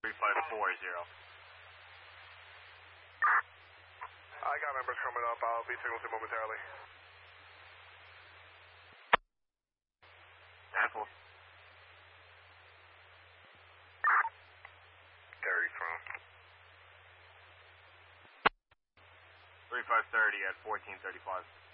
3540. I got members coming up. I'll be signaling momentarily. Apple. Terry from 3530 at 1435.